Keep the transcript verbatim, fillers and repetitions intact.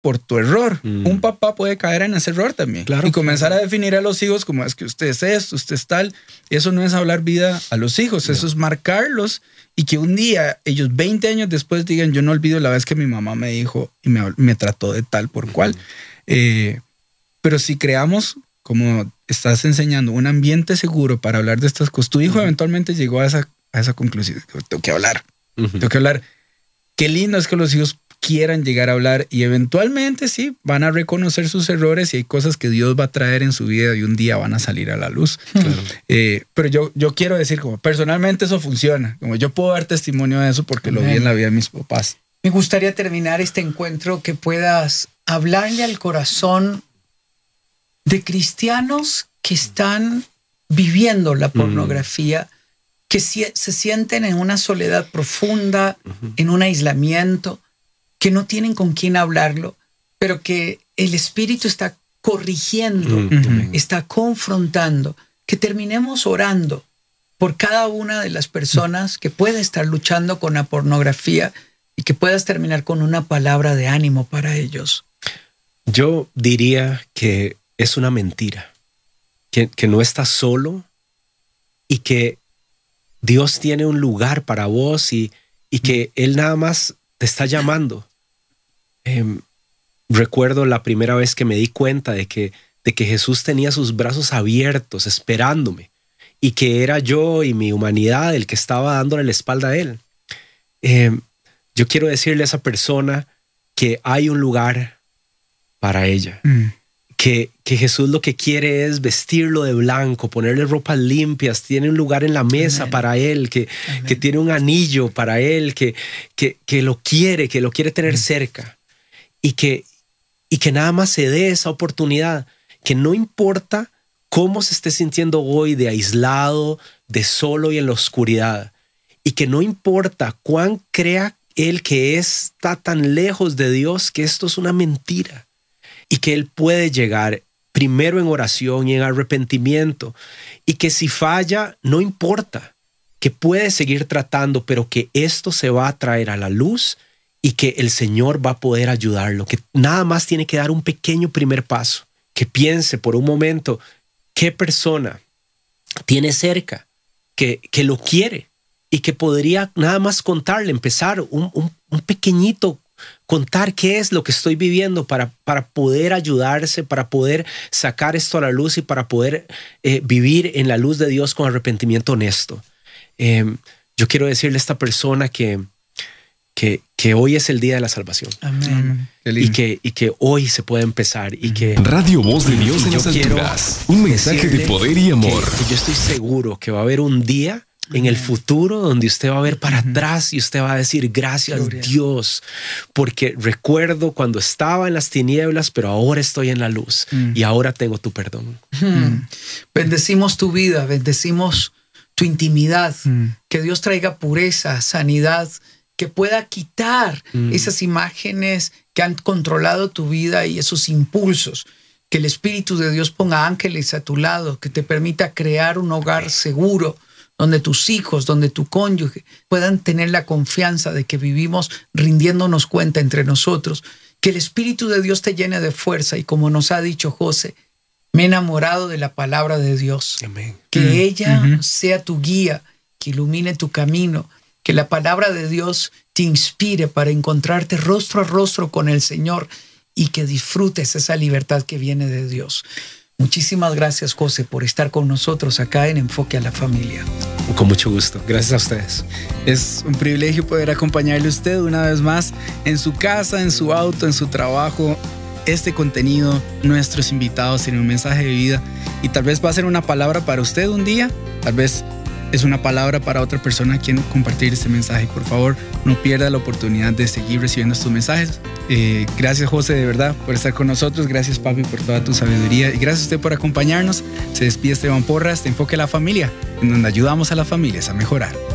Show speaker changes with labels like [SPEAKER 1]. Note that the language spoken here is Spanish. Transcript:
[SPEAKER 1] por tu error.
[SPEAKER 2] Mm.
[SPEAKER 1] Un papá puede caer en ese error también.
[SPEAKER 2] Claro.
[SPEAKER 1] Y comenzar a definir a los hijos como es que usted es esto, usted es tal. Eso no es hablar vida a los hijos, no. Eso es marcarlos y que un día ellos veinte años después digan, yo no olvido la vez que mi mamá me dijo y me, me trató de tal por cual. Mm. Eh, pero si creamos, como estás enseñando, un ambiente seguro para hablar de estas cosas, tu hijo mm. eventualmente llegó a esa, a esa conclusión. Tengo que hablar, mm-hmm. tengo que hablar. Qué lindo es que los hijos quieran llegar a hablar y eventualmente sí, van a reconocer sus errores y hay cosas que Dios va a traer en su vida y un día van a salir a la luz. Claro. Eh, pero yo, yo quiero decir, como personalmente eso funciona, como yo puedo dar testimonio de eso porque Amén. Lo vi en la vida de mis papás.
[SPEAKER 3] Me gustaría terminar este encuentro que puedas hablarle al corazón de cristianos que están viviendo la pornografía, mm. que si, se sienten en una soledad profunda, uh-huh. en un aislamiento, que no tienen con quién hablarlo, pero que el Espíritu está corrigiendo, uh-huh. está confrontando, que terminemos orando por cada una de las personas que puede estar luchando con la pornografía y que puedas terminar con una palabra de ánimo para ellos.
[SPEAKER 2] Yo diría que es una mentira, que, que no estás solo y que Dios tiene un lugar para vos y, y que Él nada más te está llamando. Eh, recuerdo la primera vez que me di cuenta de que, de que Jesús tenía sus brazos abiertos esperándome y que era yo y mi humanidad el que estaba dándole la espalda a Él. Eh, yo quiero decirle a esa persona que hay un lugar para ella. Mm. Que, que Jesús lo que quiere es vestirlo de blanco, ponerle ropas limpias, tiene un lugar en la mesa Amén. Para él, que, que tiene un anillo para él, que, que, que lo quiere, que lo quiere tener mm. cerca. Y que, y que nada más se dé esa oportunidad, que no importa cómo se esté sintiendo hoy de aislado, de solo y en la oscuridad, y que no importa cuán crea él que está tan lejos de Dios, que esto es una mentira, y que él puede llegar primero en oración y en arrepentimiento, y que si falla, no importa, que puede seguir tratando, pero que esto se va a traer a la luz y que el Señor va a poder ayudarlo, que nada más tiene que dar un pequeño primer paso, que piense por un momento qué persona tiene cerca, que, que lo quiere y que podría nada más contarle, empezar un, un, un pequeñito, contar qué es lo que estoy viviendo para, para poder ayudarse, para poder sacar esto a la luz y para poder eh, vivir en la luz de Dios con arrepentimiento honesto. Eh, yo quiero decirle a esta persona que Que, que hoy es el día de la salvación.
[SPEAKER 3] Amén.
[SPEAKER 2] Y que, y que hoy se puede empezar. Y que
[SPEAKER 4] Radio Voz de Dios en las alturas. Un mensaje de poder y amor.
[SPEAKER 2] Que, que yo estoy seguro que va a haber un día en el futuro donde usted va a ver para atrás y usted va a decir gracias Gloria. Dios, porque recuerdo cuando estaba en las tinieblas, pero ahora estoy en la luz mm. y ahora tengo tu perdón.
[SPEAKER 3] Mm. Bendecimos tu vida, bendecimos tu intimidad, mm. que Dios traiga pureza, sanidad, que pueda quitar mm. esas imágenes que han controlado tu vida y esos impulsos, que el Espíritu de Dios ponga ángeles a tu lado, que te permita crear un hogar seguro, donde tus hijos, donde tu cónyuge puedan tener la confianza de que vivimos rindiéndonos cuenta entre nosotros, que el Espíritu de Dios te llene de fuerza y como nos ha dicho José, me he enamorado de la palabra de Dios.
[SPEAKER 2] Amén.
[SPEAKER 3] Que
[SPEAKER 2] mm.
[SPEAKER 3] ella
[SPEAKER 2] uh-huh.
[SPEAKER 3] sea tu guía, que ilumine tu camino, que la palabra de Dios te inspire para encontrarte rostro a rostro con el Señor y que disfrutes esa libertad que viene de Dios. Muchísimas gracias, José, por estar con nosotros acá en Enfoque a la Familia.
[SPEAKER 2] Con mucho gusto. Gracias a ustedes.
[SPEAKER 1] Es un privilegio poder acompañarle a usted una vez más en su casa, en su auto, en su trabajo. Este contenido, nuestros invitados tienen un mensaje de vida y tal vez va a ser una palabra para usted un día, tal vez es una palabra para otra persona a quien compartir este mensaje. Por favor, no pierda la oportunidad de seguir recibiendo estos mensajes. Eh, gracias, José, de verdad, por estar con nosotros. Gracias, papi, por toda tu sabiduría. Y gracias a usted por acompañarnos. Se despide Esteban Porras de Enfoque a la Familia, en donde ayudamos a las familias a mejorar.